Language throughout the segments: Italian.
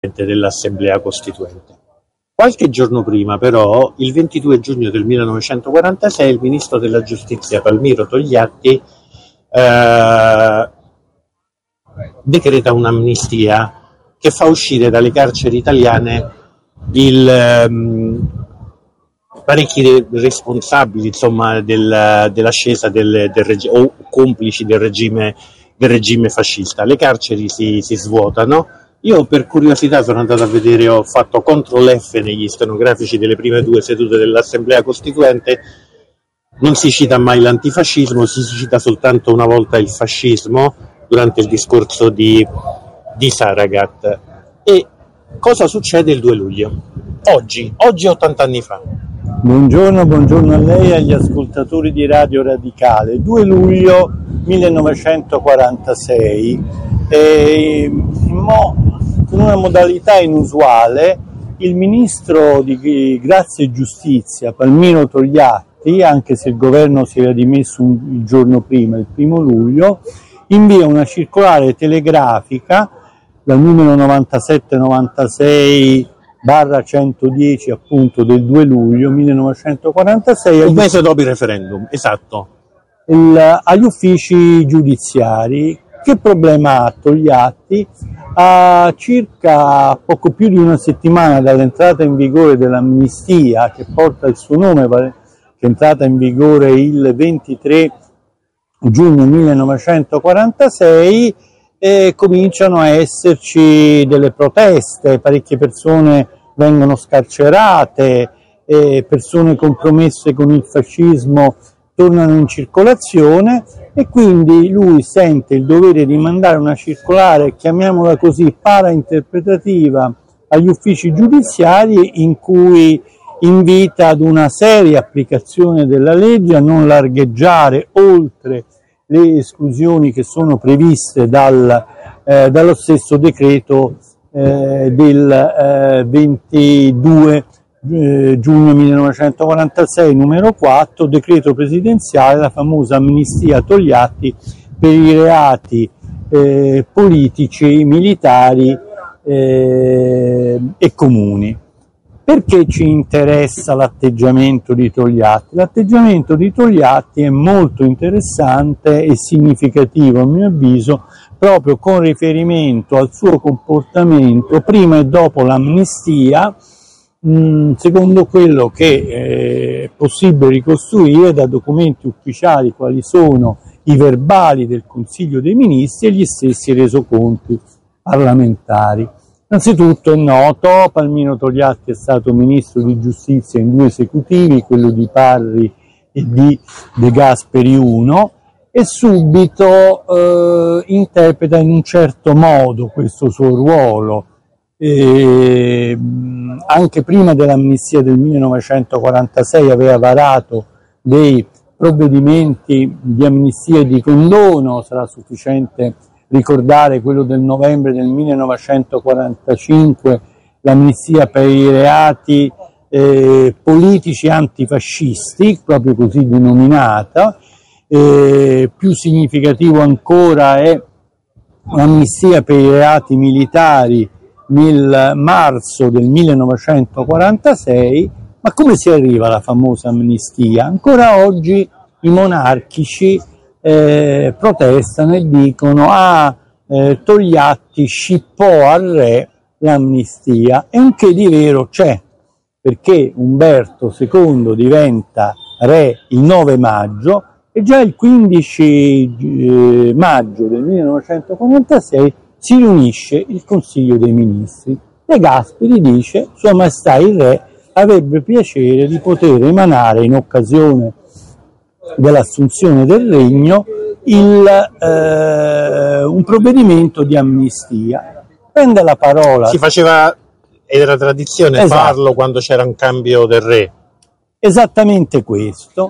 dell'Assemblea Costituente. Qualche giorno prima, però, il 22 giugno del 1946, il ministro della Giustizia Palmiro Togliatti decreta un'amnistia che fa uscire dalle carceri italiane parecchi responsabili, insomma, dell'ascesa o complici del regime fascista. Le carceri si svuotano. Io per curiosità sono andato a vedere, ho fatto CTRL F negli stenografici delle prime 2 sedute dell'Assemblea Costituente. Non si cita mai l'antifascismo, si cita soltanto una volta il fascismo durante il discorso di Saragat. E cosa succede il 2 luglio? Oggi 80 anni fa. Buongiorno a lei e agli ascoltatori di Radio Radicale. 2 luglio 1946, con una modalità inusuale, il ministro di Grazia e Giustizia, Palmiro Togliatti, anche se il governo si era dimesso il giorno prima, il 1 luglio, invia una circolare telegrafica, dal numero 9796/110 appunto del 2 luglio 1946, un mese dopo il referendum, esatto, agli uffici giudiziari. Che problema ha Togliatti? A circa poco più di una settimana dall'entrata in vigore dell'amnistia, che porta il suo nome, che è entrata in vigore il 23 giugno 1946, cominciano a esserci delle proteste, parecchie persone vengono scarcerate, persone compromesse con il fascismo tornano in circolazione, e quindi lui sente il dovere di mandare una circolare, chiamiamola così, parainterpretativa agli uffici giudiziari, in cui invita ad una seria applicazione della legge, a non largheggiare oltre le esclusioni che sono previste dallo stesso decreto del 22 giugno 1946 numero 4, decreto presidenziale, la famosa amnistia Togliatti per i reati politici, militari e comuni. Perché ci interessa l'atteggiamento di Togliatti? L'atteggiamento di Togliatti è molto interessante e significativo, a mio avviso, proprio con riferimento al suo comportamento prima e dopo l'amnistia, secondo quello che è possibile ricostruire da documenti ufficiali, quali sono i verbali del Consiglio dei Ministri e gli stessi resoconti parlamentari. Innanzitutto è noto, Palmiro Togliatti è stato ministro di giustizia in 2 esecutivi, quello di Parri e di De Gasperi I, e subito interpreta in un certo modo questo suo ruolo. Anche prima dell'amnistia del 1946 aveva varato dei provvedimenti di amnistia e di condono. Sarà sufficiente ricordare quello del novembre del 1945, l'amnistia per i reati politici antifascisti, proprio così denominata. Più significativo ancora è l'amnistia per i reati militari nel marzo del 1946. Ma come si arriva alla famosa amnistia? Ancora oggi i monarchici protestano e dicono Togliatti scippò al re l'amnistia, e un che di vero c'è, perché Umberto II diventa re il 9 maggio e già il 15 maggio del 1946 si riunisce il Consiglio dei Ministri. De Gasperi dice: Sua Maestà il Re avrebbe piacere di poter emanare, in occasione dell'assunzione del regno, un provvedimento di amnistia. Prende la parola. Si faceva, era tradizione, esatto, farlo quando c'era un cambio del re. Esattamente questo.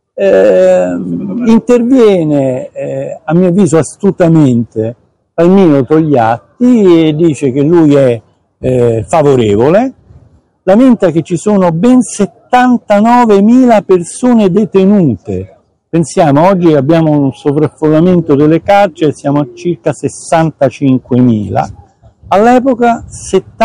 Interviene, a mio avviso astutamente, Palmiro Togliatti, e dice che lui è favorevole. Lamenta che ci sono ben 79.000 persone detenute. Pensiamo, oggi abbiamo un sovraffollamento delle carceri, siamo a circa 65.000. All'epoca